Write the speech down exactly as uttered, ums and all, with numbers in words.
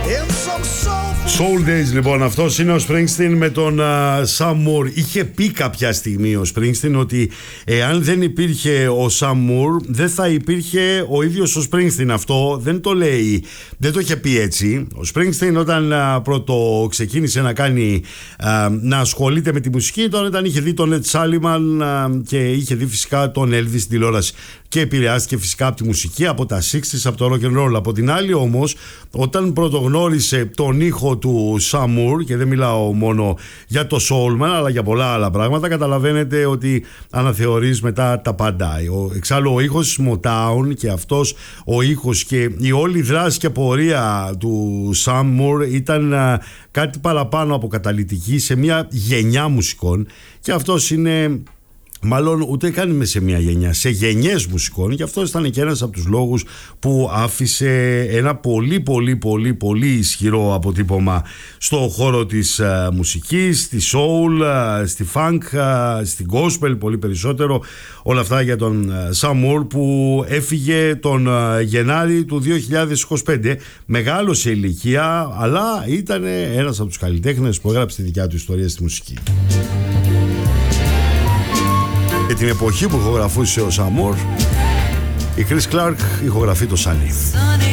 Soul Days, λοιπόν, αυτός είναι ο Springsteen με τον uh, Sam Moore. Είχε πει κάποια στιγμή ο Springsteen ότι εάν δεν υπήρχε ο Sam Moore δεν θα υπήρχε ο ίδιος ο Springsteen. Αυτό δεν το λέει, δεν το είχε πει έτσι. Ο Springsteen όταν uh, πρώτο ξεκίνησε να κάνει uh, να ασχολείται με τη μουσική, τώρα όταν είχε δει τον Ed Sullivan uh, και είχε δει φυσικά τον Elvis στην τηλεόραση και επηρεάστηκε φυσικά από τη μουσική, από τα εξήντα, από το rock and roll. Από την άλλη όμως, όταν πρωτογνώρισε τον ήχο του Sam Moore, και δεν μιλάω μόνο για το Soulman αλλά για πολλά άλλα πράγματα, καταλαβαίνετε ότι αναθεωρείς μετά τα πάντα. Εξάλλου ο ήχος της Motown και αυτός ο ήχος και η όλη δράση και πορεία του Sam Moore ήταν κάτι παραπάνω από καταλυτική σε μια γενιά μουσικών, και αυτός είναι... Μάλλον ούτε καν σε μια γενιά, σε γενιές μουσικών, και αυτό ήταν και ένας από τους λόγους που άφησε ένα πολύ πολύ πολύ πολύ ισχυρό αποτύπωμα στο χώρο της uh, μουσικής, στη soul, uh, στη funk, uh, στη gospel πολύ περισσότερο. Όλα αυτά για τον uh, Sam Moore, που έφυγε τον uh, Γενάρη του δύο χιλιάδες είκοσι πέντε, μεγάλο σε ηλικία, αλλά ήταν ένας από τους καλλιτέχνες που έγραψε τη δικιά του ιστορία στη μουσική. Και την εποχή που ηχογραφούσε ο Sam Moore, η Chris Clark ηχογραφεί το Sunny.